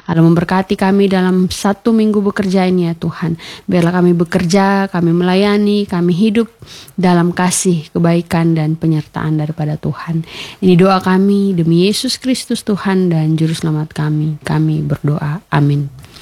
Allah memberkati kami dalam 1 minggu bekerja ini ya Tuhan. Biarlah kami bekerja, kami melayani, kami hidup dalam kasih, kebaikan, dan penyertaan daripada Tuhan. Ini doa kami demi Yesus Kristus Tuhan dan Juru Selamat kami. Kami berdoa. Amin.